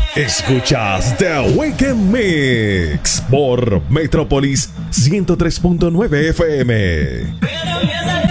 Escuchas The Weekend Mix por Metrópolis 103.9 FM.